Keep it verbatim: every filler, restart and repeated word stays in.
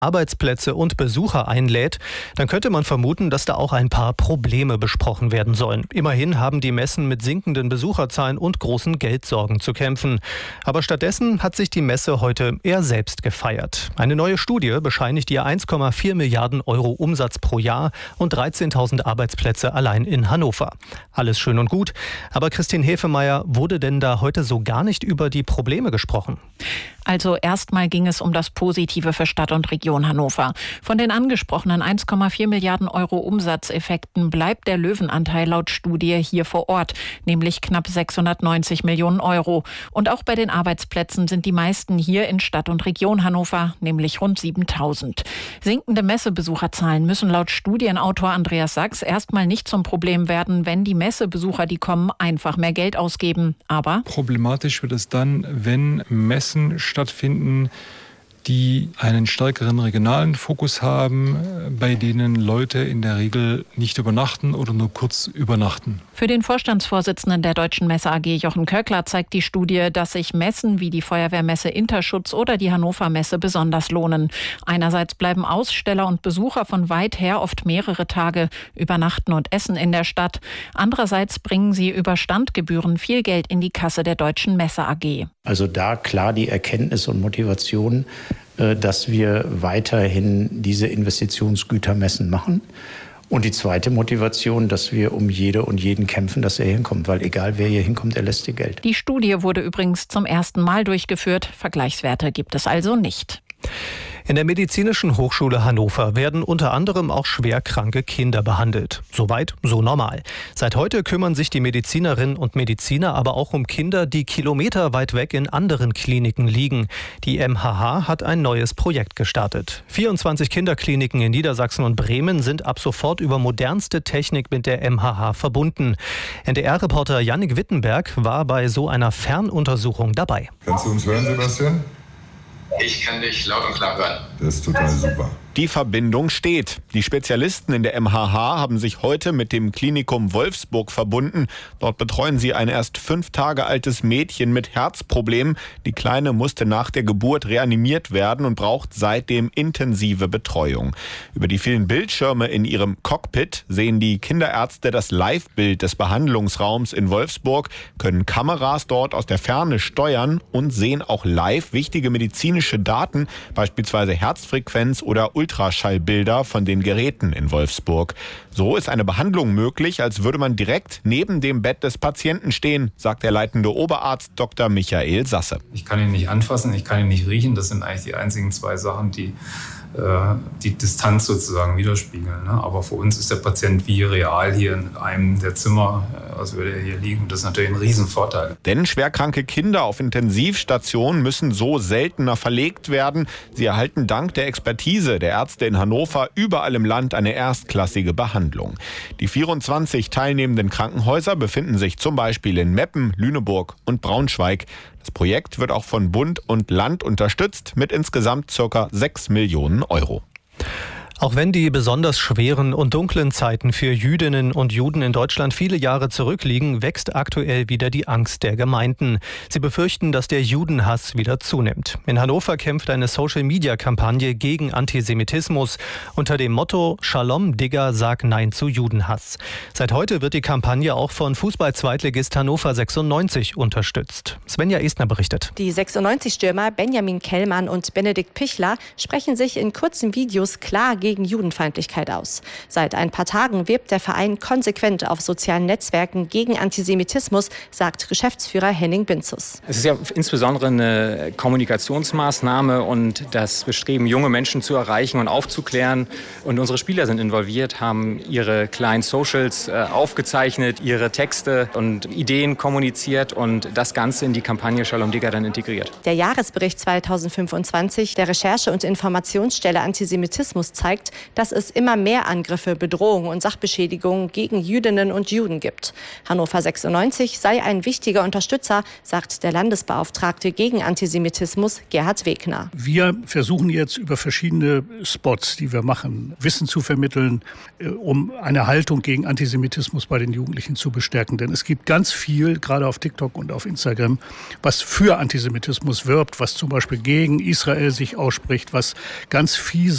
Arbeitsplätze und Besucher einlädt, dann könnte man vermuten, dass da auch ein paar Probleme besprochen werden sollen. Immerhin haben die Messen mit sinkenden Besucherzahlen und großen Geldsorgen zu kämpfen. Aber stattdessen hat sich die Messe heute eher selbst gefeiert. Eine neue Studie bescheinigt ihr eins Komma vier Milliarden Euro Umsatz pro Jahr und dreizehntausend Arbeitsplätze allein in Hannover. Alles schön und gut, aber Christine Hefemeyer, wurde denn da heute so gar nicht über die Probleme gesprochen? Also erstmal ging es um das Positive für Stadt und Region Hannover. Von den angesprochenen eins Komma vier Milliarden Euro Umsatzeffekten bleibt der Löwenanteil laut Studie hier vor Ort, nämlich knapp sechshundertneunzig Millionen Euro. Und auch bei den Arbeitsplätzen sind die meisten hier in Stadt und Region Hannover, nämlich rund siebentausend. Sinkende Messebesucherzahlen müssen laut Studienautor Andreas Sachs erstmal nicht zum Problem werden, wenn die Messebesucher, die kommen, einfach mehr Geld ausgeben. Aber problematisch wird es dann, wenn Messen stattfinden, die einen stärkeren regionalen Fokus haben, bei denen Leute in der Regel nicht übernachten oder nur kurz übernachten. Für den Vorstandsvorsitzenden der Deutschen Messe A G, Jochen Köckler, zeigt die Studie, dass sich Messen wie die Feuerwehrmesse Interschutz oder die Hannover Messe besonders lohnen. Einerseits bleiben Aussteller und Besucher von weit her oft mehrere Tage übernachten und essen in der Stadt. Andererseits bringen sie über Standgebühren viel Geld in die Kasse der Deutschen Messe A G. Also da klar die Erkenntnis und Motivation, dass wir weiterhin diese Investitionsgütermessen machen. Und die zweite Motivation, dass wir um jede und jeden kämpfen, dass er hinkommt. Weil egal wer hier hinkommt, er lässt dir Geld. Die Studie wurde übrigens zum ersten Mal durchgeführt. Vergleichswerte gibt es also nicht. In der Medizinischen Hochschule Hannover werden unter anderem auch schwerkranke Kinder behandelt. Soweit, so normal. Seit heute kümmern sich die Medizinerinnen und Mediziner aber auch um Kinder, die kilometerweit weg in anderen Kliniken liegen. Die M H H hat ein neues Projekt gestartet. vierundzwanzig Kinderkliniken in Niedersachsen und Bremen sind ab sofort über modernste Technik mit der M H H verbunden. N D R-Reporter Jannik Wittenberg war bei so einer Fernuntersuchung dabei. Kannst du uns hören, Sebastian? Ich kann dich laut und klar hören. Das ist total super. Die Verbindung steht. Die Spezialisten in der M H H haben sich heute mit dem Klinikum Wolfsburg verbunden. Dort betreuen sie ein erst fünf Tage altes Mädchen mit Herzproblemen. Die Kleine musste nach der Geburt reanimiert werden und braucht seitdem intensive Betreuung. Über die vielen Bildschirme in ihrem Cockpit sehen die Kinderärzte das Live-Bild des Behandlungsraums in Wolfsburg, können Kameras dort aus der Ferne steuern und sehen auch live wichtige medizinische Daten, beispielsweise Herzfrequenz oder Ultraschallbilder von den Geräten in Wolfsburg. So ist eine Behandlung möglich, als würde man direkt neben dem Bett des Patienten stehen, sagt der leitende Oberarzt Doktor Michael Sasse. Ich kann ihn nicht anfassen, ich kann ihn nicht riechen. Das sind eigentlich die einzigen zwei Sachen, die die Distanz sozusagen widerspiegeln. Aber für uns ist der Patient wie real hier in einem der Zimmer, als würde er hier liegen. Das ist natürlich ein Riesenvorteil. Denn schwerkranke Kinder auf Intensivstationen müssen so seltener verlegt werden. Sie erhalten dank der Expertise der Ärzte in Hannover überall im Land eine erstklassige Behandlung. Die vierundzwanzig teilnehmenden Krankenhäuser befinden sich zum Beispiel in Meppen, Lüneburg und Braunschweig. Das Projekt wird auch von Bund und Land unterstützt mit insgesamt ca. sechs Millionen Euro. Auch wenn die besonders schweren und dunklen Zeiten für Jüdinnen und Juden in Deutschland viele Jahre zurückliegen, wächst aktuell wieder die Angst der Gemeinden. Sie befürchten, dass der Judenhass wieder zunimmt. In Hannover kämpft eine Social-Media-Kampagne gegen Antisemitismus unter dem Motto Shalom Digger, sag Nein zu Judenhass. Seit heute wird die Kampagne auch von Fußball-Zweitligist Hannover sechsundneunzig unterstützt. Svenja Estner berichtet. Die sechsundneunzig-Stürmer Benjamin Kellmann und Benedikt Pichler sprechen sich in kurzen Videos klar gegen gegen Judenfeindlichkeit aus. Seit ein paar Tagen wirbt der Verein konsequent auf sozialen Netzwerken gegen Antisemitismus, sagt Geschäftsführer Henning Binzus. Es ist ja insbesondere eine Kommunikationsmaßnahme und das Bestreben, junge Menschen zu erreichen und aufzuklären. Und unsere Spieler sind involviert, haben ihre kleinen Socials äh, aufgezeichnet, ihre Texte und Ideen kommuniziert und das Ganze in die Kampagne Shalom Digger dann integriert. Der Jahresbericht zweitausendfünfundzwanzig der Recherche- und Informationsstelle Antisemitismus zeigt, dass es immer mehr Angriffe, Bedrohungen und Sachbeschädigungen gegen Jüdinnen und Juden gibt. Hannover sechsundneunzig sei ein wichtiger Unterstützer, sagt der Landesbeauftragte gegen Antisemitismus Gerhard Wegner. Wir versuchen jetzt über verschiedene Spots, die wir machen, Wissen zu vermitteln, um eine Haltung gegen Antisemitismus bei den Jugendlichen zu bestärken. Denn es gibt ganz viel, gerade auf TikTok und auf Instagram, was für Antisemitismus wirbt, was zum Beispiel gegen Israel sich ausspricht, was ganz fiese